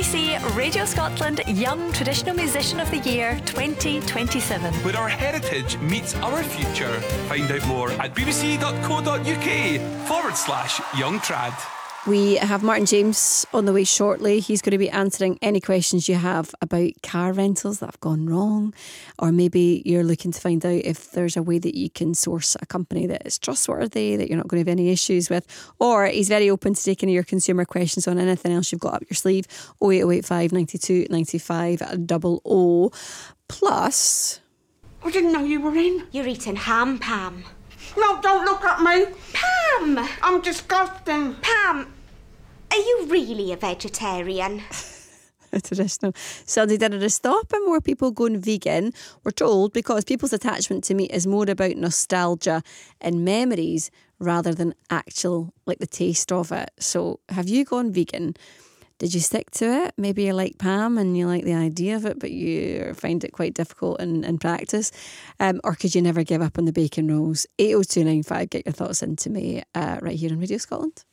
BBC Radio Scotland Young Traditional Musician of the Year 2027. Where our heritage meets our future. Find out more at bbc.co.uk/young trad. We have Martin James on the way shortly. He's going to be answering any questions you have about car rentals that have gone wrong, or maybe you're looking to find out if there's a way that you can source a company that is trustworthy, that you're not going to have any issues with. Or he's very open to taking your consumer questions on anything else you've got up your sleeve. 08085 92 95 00. Plus, I didn't know you were in. You're eating ham, Pam. No, don't look at me. Pam! I'm disgusting. Pam, are you really a vegetarian? a traditional Sunday dinner is stopping more people going vegan, we're told, because people's attachment to meat is more about nostalgia and memories rather than actual, like, the taste of it. So have you gone vegan? Did you stick to it? Maybe you're like Pam and you like the idea of it, but you find it quite difficult in practice. Or could you never give up on the bacon rolls? 80295, get your thoughts into me right here on Radio Scotland.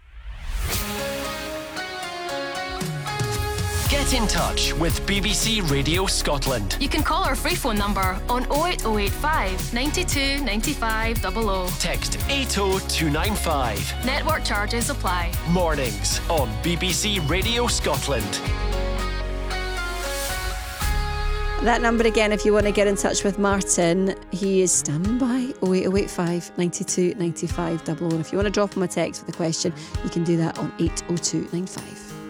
Get in touch with BBC Radio Scotland. You can call our free phone number on 08085 92 95 00. Text 80295. Network charges apply. Mornings on BBC Radio Scotland. That number again, if you want to get in touch with Martin, he is standing by. 08085 92 95 00. If you want to drop him a text with a question, you can do that on 80295.